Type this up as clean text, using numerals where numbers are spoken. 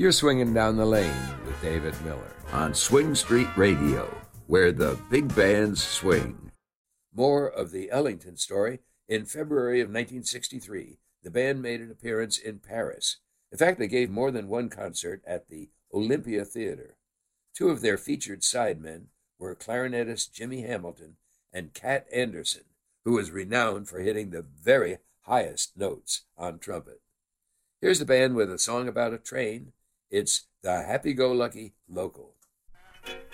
You're swinging down the lane with David Miller on Swing Street Radio, where the big bands swing. More of the Ellington story. In February of 1963, the band made an appearance in Paris. In fact, they gave more than one concert at the Olympia Theater. Two of their featured sidemen were clarinetist Jimmy Hamilton and Cat Anderson, who was renowned for hitting the very highest notes on trumpet. Here's the band with a song about a train. It's the Happy-Go-Lucky Local.